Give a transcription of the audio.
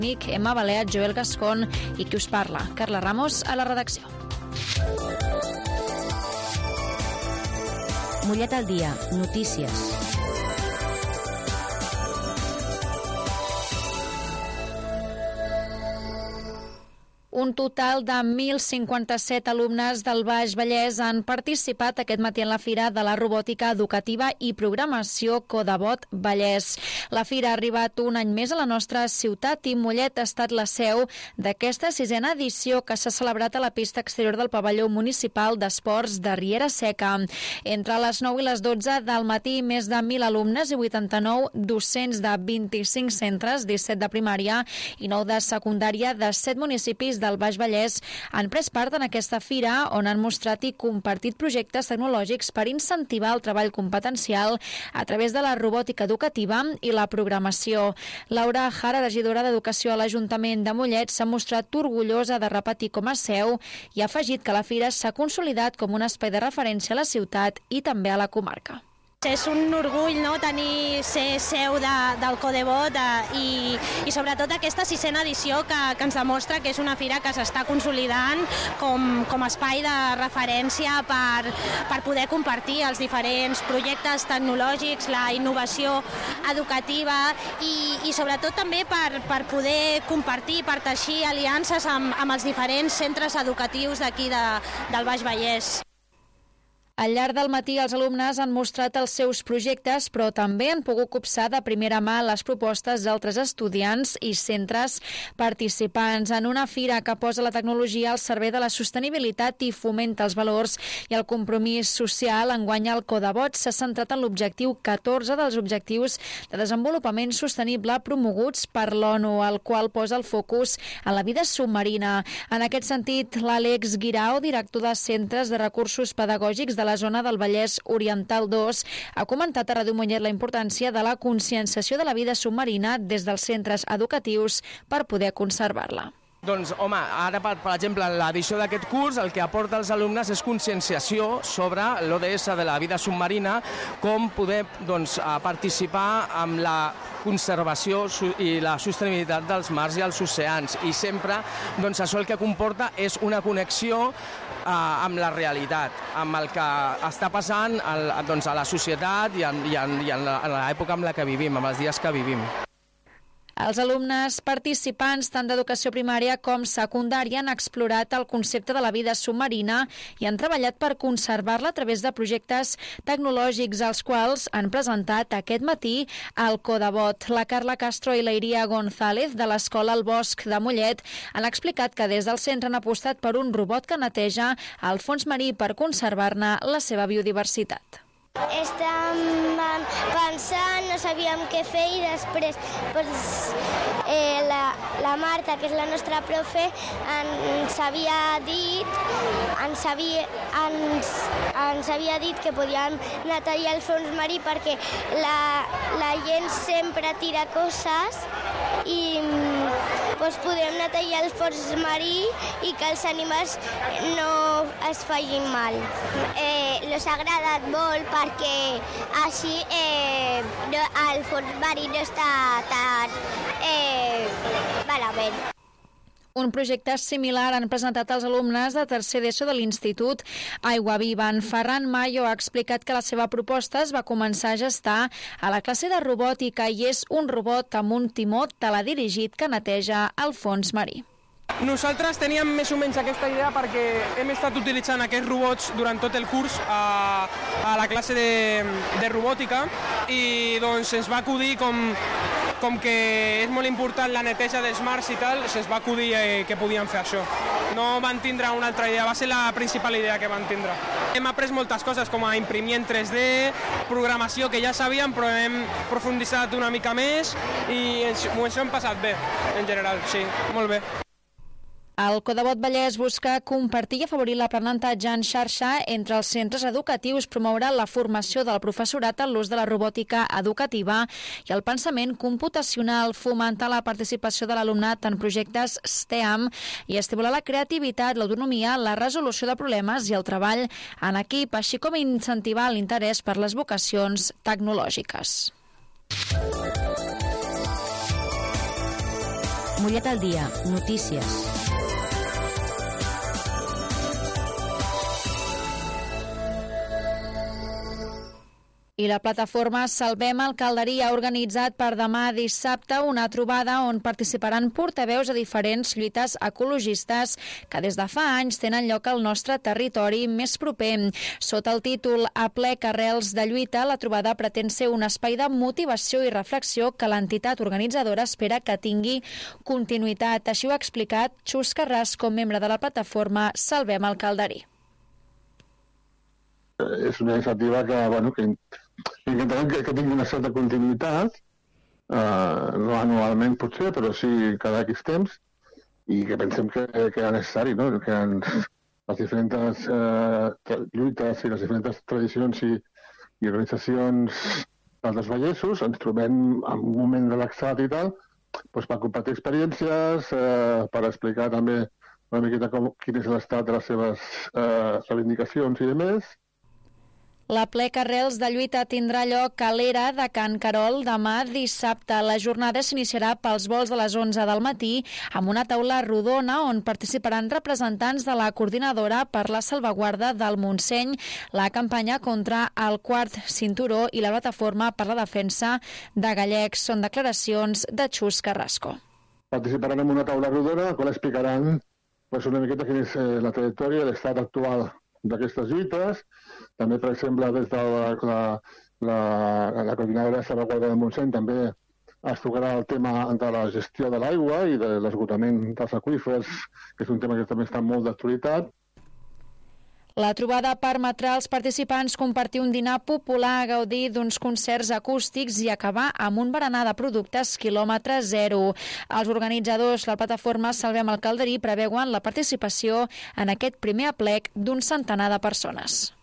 Emma Baleat, Joel Gascon i qui us parla, Carla Ramos, a la redacció. Mollet al dia, notícies. Un total de 1.057 alumnes del Baix Vallès han participat aquest matí en la Fira de la Robòtica Educativa i Programació Codebot Vallès. La Fira ha arribat un any més a la nostra ciutat i Mollet ha estat la seu d'aquesta 6a edició que s'ha celebrat a la pista exterior del pavelló municipal d'esports de Riera Seca. Entre les 9 i les 12 del matí, més de 1.000 alumnes i 89 docents de 25 centres, 17 de primària i 9 de secundària de 7 municipis del Baix Vallès han pres part en aquesta fira on han mostrat i compartit projectes tecnològics per incentivar el treball competencial a través de la robòtica educativa i la programació. Laura Jara, regidora d'Educació a l'Ajuntament de Mollet, s'ha mostrat orgullosa de repetir com a seu i ha afegit que la fira s'ha consolidat com un espai de referència a la ciutat i també a la comarca. És un orgull, no?, ser seu del Codebot i sobretot aquesta 6a edició que ens demostra que és una fira que s'està consolidant com a espai de referència per poder compartir els diferents projectes tecnològics, la innovació educativa i sobretot també per poder compartir, per teixir aliances amb els diferents centres educatius d'aquí del Baix Vallès. Al llarg del matí els alumnes han mostrat els seus projectes, però també han pogut copsar de primera mà les propostes d'altres estudiants i centres participants en una fira que posa la tecnologia al servei de la sostenibilitat i fomenta els valors i el compromís social. Enguany el Codebot s'ha centrat en l'objectiu 14 dels Objectius de Desenvolupament Sostenible promoguts per l'ONU, el qual posa el focus en la vida submarina. En aquest sentit, l'Àlex Guirao, director de Centres de Recursos Pedagògics de la zona del Vallès Oriental 2, ha comentat a Ràdio Mollet la importància de la conscienciació de la vida submarina des dels centres educatius per poder conservar-la. Doncs, home, ara, per exemple, l'edició d'aquest curs el que aporta als alumnes és conscienciació sobre l'ODS de la vida submarina, com poder participar amb la conservació i la sostenibilitat dels mars i els oceans. I sempre això el que comporta és una connexió amb la realitat, amb el que està passant a la societat i en l'època en la que vivim, amb els dies que vivim. Els alumnes participants tant d'educació primària com secundària han explorat el concepte de la vida submarina i han treballat per conservar-la a través de projectes tecnològics, els quals han presentat aquest matí al Codebot. La Carla Castro i la Iria González de l'Escola El Bosc de Mollet han explicat que des del centre han apostat per un robot que neteja el fons marí per conservar-ne la seva biodiversitat. Estàvem pensant, no sabíem què fer i després la Marta, que és la nostra profe, ens havia dit que podíem netejar el fons marí perquè la gent sempre tira coses i podem netejar el fons marí i que els animals no es facin mal. Els ha agradat molt perquè així el fons marí no està tan malament. Un projecte similar han presentat els alumnes de tercer d'ESO de l'Institut Aigua Viva. En Ferran Mayo ha explicat que la seva proposta es va començar a gestar a la classe de robòtica i és un robot amb un timó teledirigit que neteja el fons marí. Nosaltres teníem més o menys aquesta idea perquè hem estat utilitzant aquests robots durant tot el curs a la classe de robòtica i doncs ens va acudir com que és molt important la neteja dels mars i tal, se'ns va acudir que podíem fer això. No van tindre una altra idea, va ser la principal idea que van tindre. Hem après moltes coses com a imprimir en 3D, programació que ja sabíem però hem profunditzat una mica més i ens ho hem passat bé, en general, sí, molt bé. El Codebot Vallès busca compartir i afavorir l'aprenentatge en xarxa entre els centres educatius, promoure la formació del professorat en l'ús de la robòtica educativa i el pensament computacional, fomentar la participació de l'alumnat en projectes STEAM i estimular la creativitat, l'autonomia, la resolució de problemes i el treball en equip, així com incentivar l'interès per les vocacions tecnològiques. Mollet al dia, notícies. I la plataforma Salvem el Calderí ha organitzat per demà dissabte una trobada on participaran portaveus de diferents lluites ecologistes que des de fa anys tenen lloc al nostre territori més proper. Sota el títol Aplec arrels de lluita, la trobada pretén ser un espai de motivació i reflexió que l'entitat organitzadora espera que tingui continuïtat. Així ho ha explicat Xus Carrasco, membre de la plataforma Salvem el Calderí. És una iniciativa que intentarem que tingui una certa continuïtat, no anualment potser, però sí cada X temps, i que pensem que era necessari, no? Que les diferents lluites i les diferents tradicions i organitzacions dels vallesos ens trobem en un moment relaxat i tal, doncs per compartir experiències, per explicar també una miqueta quin és l'estat de les seves reivindicacions i demés. L'Aplec Arrels de Lluita tindrà lloc a l'era de Can Carol demà dissabte. La jornada s'iniciarà pels vols de les 11 del matí amb una taula rodona on participaran representants de la Coordinadora per la Salvaguarda del Montseny, la campanya contra el quart cinturó i la Plataforma per la Defensa de Gallecs. Són declaracions de Xus Carrasco. Participaran en una taula rodona en la qual explicaran una miqueta quina és la trajectòria, l'estat actual d'aquestes lluites. També, per exemple, des de la Coordinadora de Salvaguarda del Montseny també es tocarà el tema de la gestió de l'aigua i de l'esgotament dels aqüífers, que és un tema que també està molt d'actualitat. La trobada permetrà als participants compartir un dinar popular, gaudir d'uns concerts acústics i acabar amb un berenar de productes quilòmetre zero. Els organitzadors, la plataforma Salvem el Calderí, preveuen la participació en aquest primer aplec d'un centenar de persones.